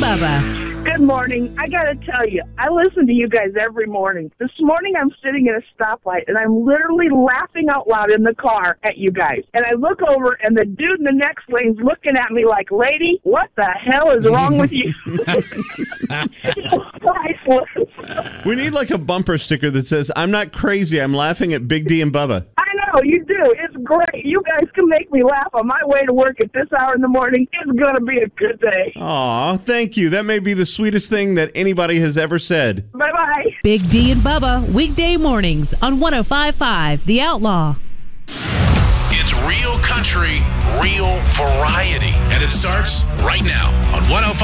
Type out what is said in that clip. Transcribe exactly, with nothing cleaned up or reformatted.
Bubba. Good morning. I got to tell you, I listen to you guys every morning. This morning I'm sitting at a stoplight, and I'm literally laughing out loud in the car at you guys. And I look over, and the dude in the next lane's looking at me like, lady, what the hell is wrong with you? We need like a bumper sticker that says, I'm not crazy, I'm laughing at Big D and Bubba. I know, you do. It's great. You guys can make me laugh on my way to work at this hour in the morning. It's going to be a good day. Aw, thank you. That may be the sweetest thing that anybody has ever said. Bye-bye. Big D and Bubba, weekday mornings on one oh five point five The Outlaw. It's real country, real variety. And it starts right now on one oh five.